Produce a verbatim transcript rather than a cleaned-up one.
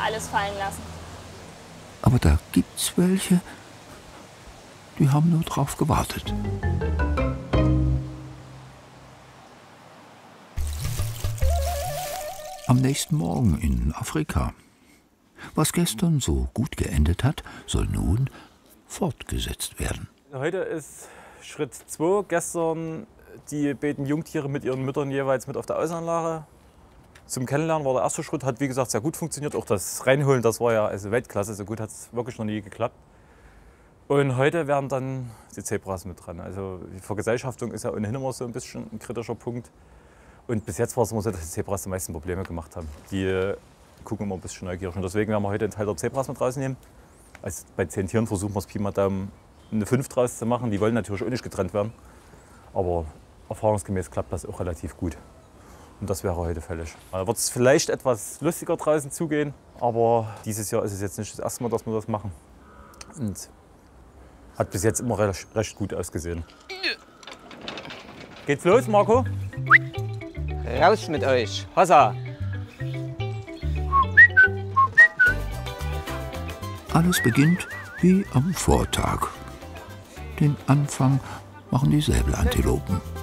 alles fallen lassen. Aber da gibt's welche, die haben nur drauf gewartet. Am nächsten Morgen in Afrika. Was gestern so gut geendet hat, soll nun fortgesetzt werden. Heute ist Schritt zwei. Gestern die beiden Jungtiere mit ihren Müttern jeweils mit auf der Außenanlage. Zum Kennenlernen war der erste Schritt, hat wie gesagt sehr gut funktioniert. Auch das Reinholen, das war ja also Weltklasse, so gut hat es wirklich noch nie geklappt. Und heute wären dann die Zebras mit dran. Also die Vergesellschaftung ist ja ohnehin immer so ein bisschen ein kritischer Punkt. Und bis jetzt war es immer so, dass die Zebras die meisten Probleme gemacht haben. Die gucken immer ein bisschen neugierig. Und deswegen werden wir heute einen Teil der Zebras mit rausnehmen. Also bei zehn Tieren versuchen wir es Pi mal Daumen eine fünf draus zu machen. Die wollen natürlich auch nicht getrennt werden. Aber erfahrungsgemäß klappt das auch relativ gut. Und das wäre heute fällig. Da wird es vielleicht etwas lustiger draußen zugehen. Aber dieses Jahr ist es jetzt nicht das erste Mal, dass wir das machen. Und hat bis jetzt immer recht, recht gut ausgesehen. Geht's los, Marco? Raus mit euch, Hossa! Alles beginnt wie am Vortag. Den Anfang machen die Säbelantilopen.